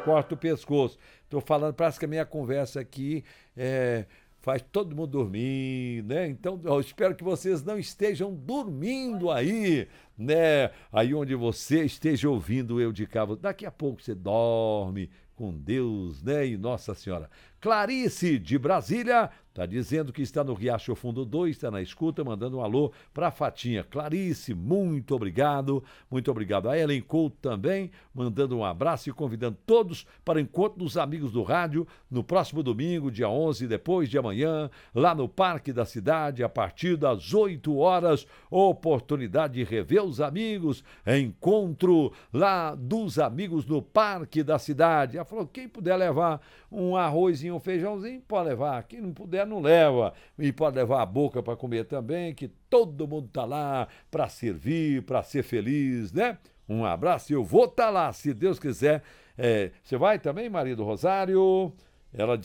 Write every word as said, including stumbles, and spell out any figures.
corta o pescoço. Tô falando, parece que a minha conversa aqui é, faz todo mundo dormir, né? Então, eu espero que vocês não estejam dormindo aí, né? Aí onde você esteja ouvindo eu de cá. Daqui a pouco você dorme com Deus, né? E Nossa Senhora. Clarice, de Brasília, tá dizendo que está no Riacho Fundo dois, está na escuta, mandando um alô para a Fatinha. Clarice, muito obrigado, muito obrigado. A Ellen Couto também, mandando um abraço e convidando todos para o encontro dos amigos do rádio no próximo domingo, dia onze, depois de amanhã, lá no Parque da Cidade, a partir das oito horas, oportunidade de rever os amigos, encontro lá dos amigos no Parque da Cidade. Ela falou, quem puder levar um arrozinho, um feijãozinho, pode levar. Quem não puder, não leva. E pode levar a boca para comer também, que todo mundo tá lá para servir, para ser feliz, né? Um abraço e eu vou estar tá lá, se Deus quiser. É, você vai também, Maria do Rosário? Ela